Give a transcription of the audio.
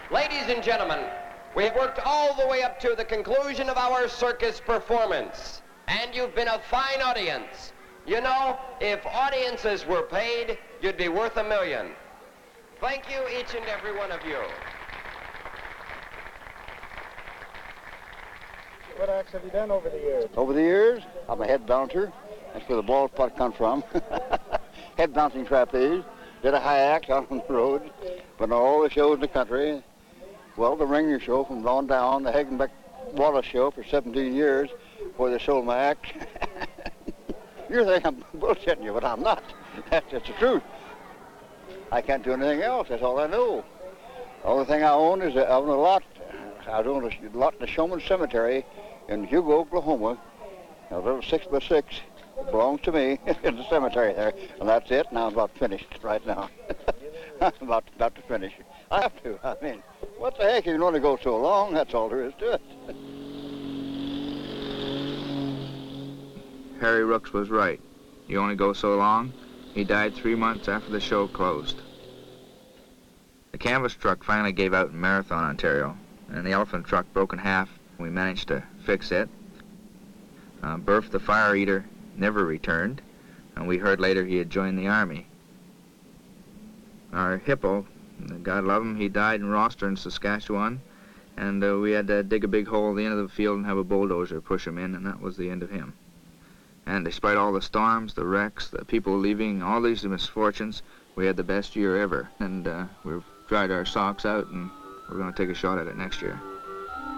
Ladies and gentlemen, we have worked all the way up to the conclusion of our circus performance, and you've been a fine audience. You know, if audiences were paid, you'd be worth $1 million. Thank you, each and every one of you. What acts have you done over the years? Over the years, I'm a head bouncer. That's where the ball spot come from. Head bouncing trapeze. Did a high act out on the road. But all the shows in the country. Well, the Ringer show from on down, the Hagenbeck Wallace show for 17 years, where they sold my act. You think I'm bullshitting you, but I'm not. That's just the truth. I can't do anything else. That's all I know. The only thing I own is I own a lot. I own a lot in the Showman Cemetery in Hugo, Oklahoma. A little 6x6. It belongs to me in the cemetery there. And that's it. Now I'm about finished right now. I'm about to finish. I have to. I mean, what the heck? You can only go so long. That's all there is to it. Harry Rooks was right. You only go so long. He died 3 months after the show closed. The canvas truck finally gave out in Marathon, Ontario, and the elephant truck broke in half. We managed to fix it. Burf the fire eater never returned, and we heard later he had joined the Army. Our hippo, God love him, he died in Rostern, Saskatchewan, and we had to dig a big hole at the end of the field and have a bulldozer push him in, and that was the end of him. And despite all the storms, the wrecks, the people leaving, all these misfortunes, we had the best year ever. And we've dried our socks out, and we're going to take a shot at it next year.